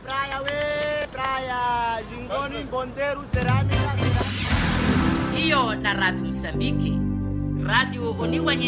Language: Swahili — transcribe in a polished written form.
praia, jingoni, bondeiro, cerâmica. Hiyo na Radio Msambiki. Radio Oniwanye